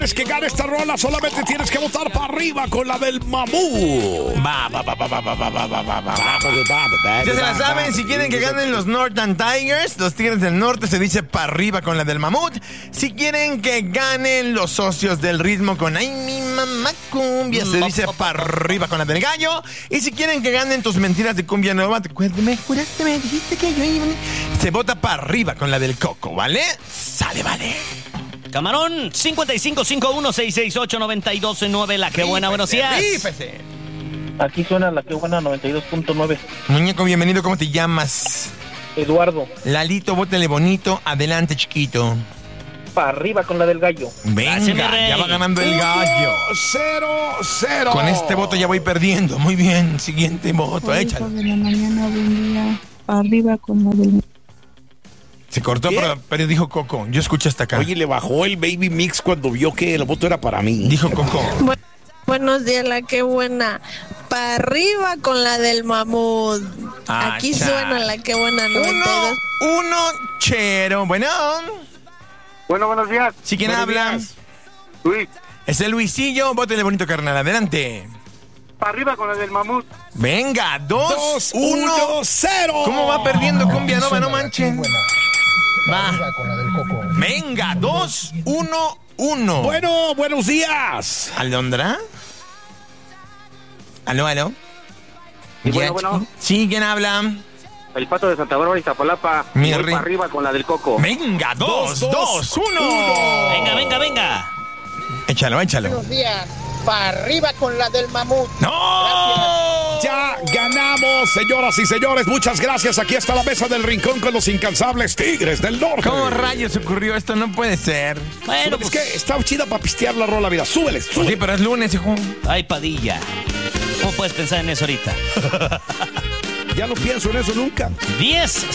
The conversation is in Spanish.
Es que gane esta rola, solamente tienes que votar para arriba con la del mamú. Ya se la saben, si quieren que ganen los Northern Tigers, los Tigres del Norte, se dice para arriba con la del mamut. Si quieren que ganen los socios del ritmo con Ay mi mamá cumbia, se dice para arriba con la del gallo. Y si quieren que ganen tus mentiras de cumbia nueva, me juraste, me dijiste que yo iba, se vota para arriba con la del coco, ¿vale? Sale, vale. Camarón, 5551-668-9209, La Que Buena, buenos días. Rífese. Aquí suena La Que Buena 92.9. Muñeco, bienvenido, ¿cómo te llamas? Eduardo, Lalito, bótale bonito, adelante, chiquito. para arriba con la del gallo. Gracias, mi Venga, rey. ya va ganando el gallo. 0-0. Con este voto ya voy perdiendo. Muy bien, siguiente voto, échalo. De la mañana, buen día. Para arriba con la del... Se cortó, ¿Qué? pero dijo Coco. Yo escuché hasta acá. Oye, le bajó el baby mix cuando vio que el voto era para mí. Dijo Coco. Buenos días, La Que Buena. Para arriba con la del mamut. Ah, Aquí chale. suena La Que Buena 92. 1-0. Bueno. Bueno, buenos días. ¿Sí quién Buenos habla? días. Luis, Es el Luisillo. Bótele bonito, carnal. Adelante. para arriba con la del mamut. Venga, 2-1. 2-1-0. ¿Cómo va perdiendo Cumbia Nova? No manchen. Va. Venga, 2-1-1. Bueno, buenos días. ¿Alondra? ¿Aló? Y bueno, Ya, bueno. Sí, ¿quién habla? El Pato de Santa Bárbara y Iztapalapa. Mi Voy rey. para arriba con la del coco. Venga, 2-1. Venga. Échalo. Buenos días. Para arriba con la del mamut. ¡No! Ya ganamos, señoras y señores. Muchas gracias. Aquí está la mesa del rincón con los incansables Tigres del Norte. ¿Cómo rayos ocurrió esto? No puede ser. Bueno, Es pues, que está chida para pistear la rola, vida. Súbele. Pues sí, pero es lunes, hijo. ay, Padilla. ¿Cómo puedes pensar en eso ahorita? Ya no pienso en eso nunca. 10